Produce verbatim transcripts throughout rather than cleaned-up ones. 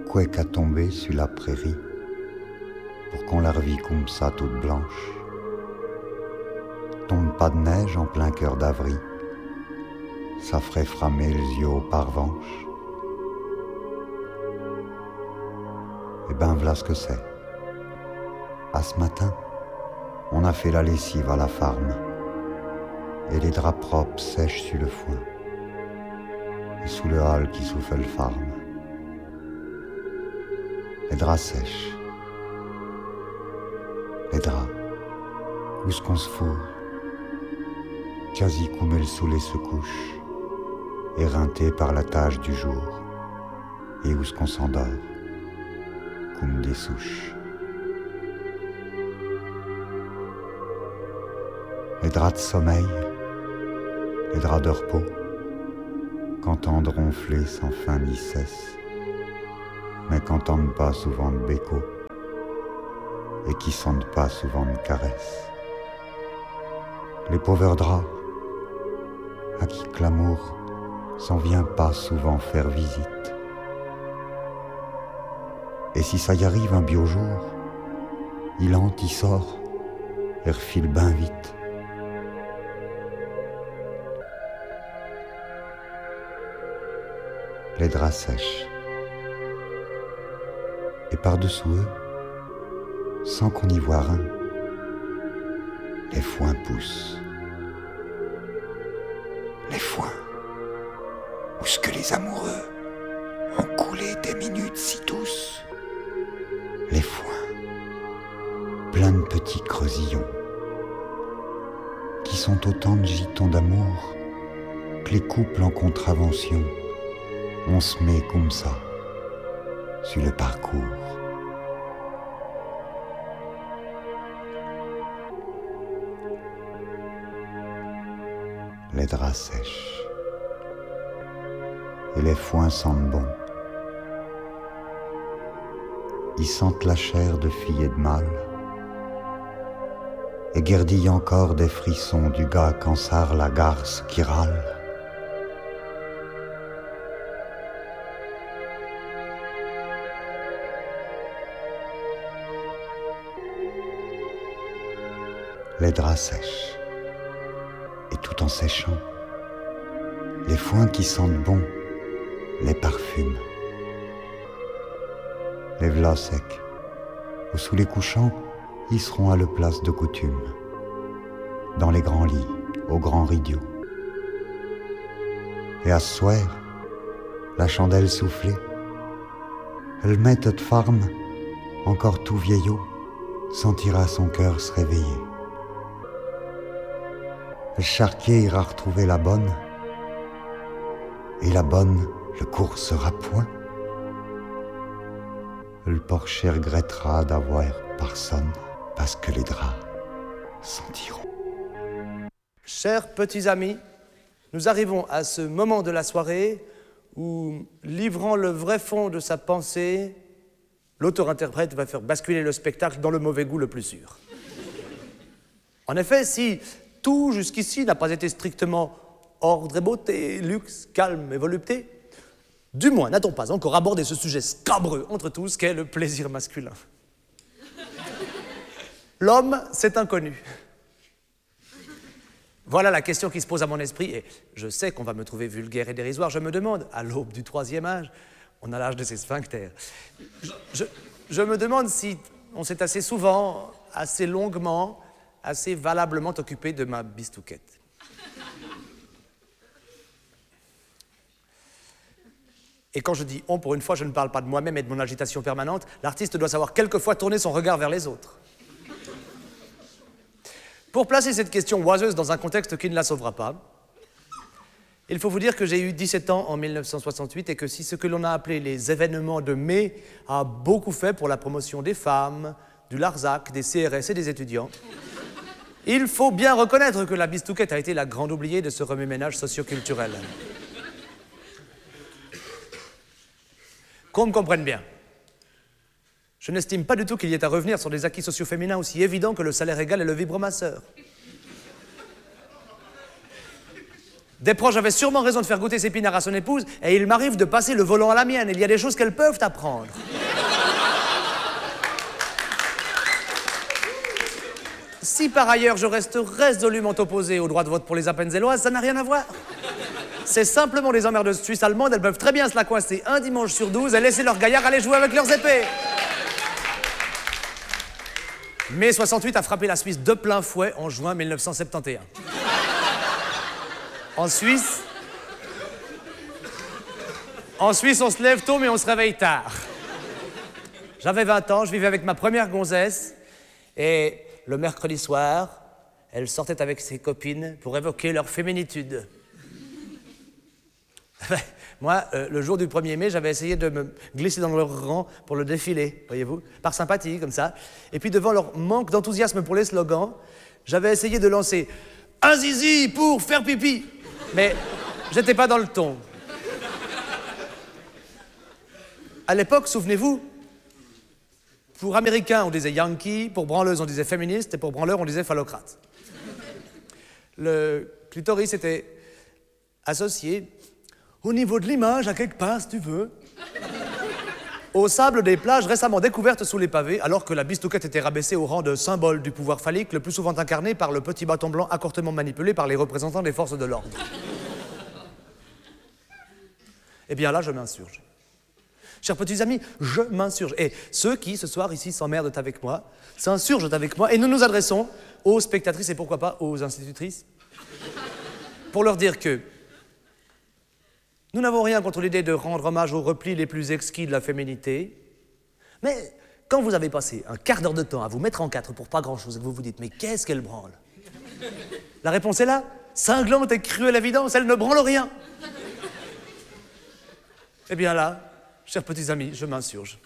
couec à tomber sur la prairie pour qu'on la revit comme ça toute blanche. Tombe pas de neige en plein cœur d'avril, ça ferait framer les yeux au parvanche. Eh ben voilà ce que c'est. À ce matin, on a fait la lessive à la farme et les draps propres sèchent sur le foin et sous le hall qui souffle le farme. Les draps sèchent. Les draps, où est-ce qu'on se fourre? Quasi comme le soleil se couche, éreinté par la tâche du jour, et où est-ce qu'on s'endort, comme des souches. Les draps de sommeil, les draps de repos, qu'entendent ronfler sans fin ni cesse, mais qu'entendent pas souvent de béco, et qui sentent pas souvent de caresses. Les pauvres draps, à qui que l'amour s'en vient pas souvent faire visite. Et si ça y arrive un beau jour, il entre, il sort, et refile ben vite. Les draps sèchent. Et par-dessous eux, sans qu'on y voie rien, les foins poussent. Les foins, où ce que les amoureux ont coulé des minutes si douces. Les foins, plein de petits creusillons, qui sont autant de gitons d'amour que les couples en contravention. On se met comme ça, sur le parcours. Les draps sèchent, et les foins sentent bon. Ils sentent la chair de fille et de mâle, et guerdillent encore des frissons du gars quand sart la garce qui râle. Les draps sèchent, et tout en séchant, les foins qui sentent bon les parfument. Les v'là secs, où sous les couchants, ils seront à leur place de coutume, dans les grands lits, aux grands rideaux. Et à ce soir, la chandelle soufflée, elle mette de farme, encore tout vieillot, sentira son cœur se réveiller. Le charquier ira retrouver la bonne, et la bonne, le cours sera point. Le porcher regrettera d'avoir personne, parce que les draps sentiront. Chers petits amis, nous arrivons à ce moment de la soirée où, livrant le vrai fond de sa pensée, l'auteur-interprète va faire basculer le spectacle dans le mauvais goût le plus sûr. En effet, si tout jusqu'ici n'a pas été strictement ordre et beauté, luxe, calme et volupté, du moins n'a-t-on pas encore abordé ce sujet scabreux entre tous qu'est le plaisir masculin. L'homme, c'est inconnu. Voilà la question qui se pose à mon esprit, et je sais qu'on va me trouver vulgaire et dérisoire. Je me demande, à l'aube du troisième âge, on a l'âge de ces sphincters, je, je, je me demande si on s'est assez souvent, assez longuement, assez valablement occupé de ma bistouquette. Et quand je dis « on », pour une fois, je ne parle pas de moi-même et de mon agitation permanente. L'artiste doit savoir quelquefois tourner son regard vers les autres. Pour placer cette question oiseuse dans un contexte qui ne la sauvera pas, il faut vous dire que j'ai eu dix-sept ans en mille neuf cent soixante-huit et que si ce que l'on a appelé les événements de mai a beaucoup fait pour la promotion des femmes, du Larzac, des C R S et des étudiants, il faut bien reconnaître que la bistouquette a été la grande oubliée de ce remue-ménage socio-culturel. Qu'on me comprenne bien. Je n'estime pas du tout qu'il y ait à revenir sur des acquis sociaux féminins aussi évidents que le salaire égal et le vibromasseur. Des proches avaient sûrement raison de faire goûter ses pinards à son épouse, et il m'arrive de passer le volant à la mienne. Il y a des choses qu'elles peuvent apprendre. Si par ailleurs je reste résolument opposé au droit de vote pour les Appenzelloises, ça n'a rien à voir. C'est simplement des emmerdeuses suisses allemandes, elles peuvent très bien se la coincer un dimanche sur douze et laisser leurs gaillards aller jouer avec leurs épées. Mai soixante-huit a frappé la Suisse de plein fouet en juin mille neuf cent soixante et onze. En Suisse, en Suisse, on se lève tôt mais on se réveille tard. J'avais vingt ans, je vivais avec ma première gonzesse et le mercredi soir, elle sortait avec ses copines pour évoquer leur féminitude. Moi, euh, le jour du premier mai, j'avais essayé de me glisser dans leur rang pour le défilé, voyez-vous, par sympathie, comme ça. Et puis, devant leur manque d'enthousiasme pour les slogans, j'avais essayé de lancer « Un zizi pour faire pipi !» Mais j'étais pas dans le ton. À l'époque, souvenez-vous, pour Américains, on disait Yankee, pour branleuse, on disait féministe, et pour branleur, on disait phallocrate. Le clitoris était associé au niveau de l'image, à quelque part, si tu veux, au sable des plages récemment découvertes sous les pavés, alors que la bistouquette était rabaissée au rang de symbole du pouvoir phallique, le plus souvent incarné par le petit bâton blanc accortement manipulé par les représentants des forces de l'ordre. Eh bien là, je m'insurge. Chers petits amis, je m'insurge. Et ceux qui, ce soir, ici, s'emmerdent avec moi, s'insurgent avec moi, et nous nous adressons aux spectatrices et pourquoi pas aux institutrices, pour leur dire que nous n'avons rien contre l'idée de rendre hommage aux replis les plus exquis de la féminité, mais quand vous avez passé un quart d'heure de temps à vous mettre en quatre pour pas grand-chose et que vous vous dites « mais qu'est-ce qu'elle branle ?» La réponse est là, cinglante et cruelle évidence, elle ne branle rien. Eh bien là, chers petits amis, je m'insurge.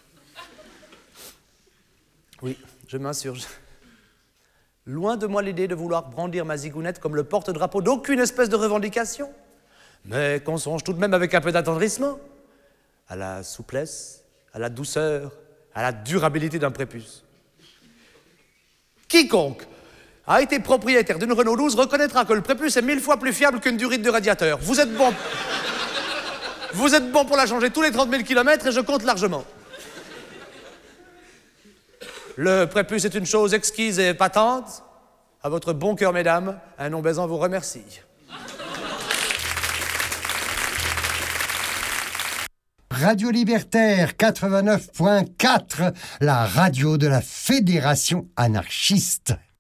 Oui, je m'insurge. Loin de moi l'idée de vouloir brandir ma zigounette comme le porte-drapeau d'aucune espèce de revendication. Mais qu'on songe tout de même avec un peu d'attendrissement à la souplesse, à la douceur, à la durabilité d'un prépuce. Quiconque a été propriétaire d'une Renault douze reconnaîtra que le prépuce est mille fois plus fiable qu'une durite de radiateur. Vous êtes bon... Vous êtes bon pour la changer tous les trente mille kilomètres et je compte largement. Le prépuce est une chose exquise et patente. À votre bon cœur, mesdames, un nom baisant vous remercie. Radio Libertaire quatre-vingt-neuf point quatre, la radio de la Fédération anarchiste.